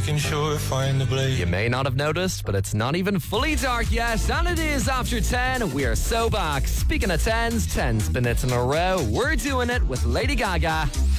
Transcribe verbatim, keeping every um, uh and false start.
making sure I find the blade. You may not have noticed, but it's not even fully dark yet, and it is after ten. We are so back. Speaking of tens, ten minutes in a row, we're doing it with Lady Gaga.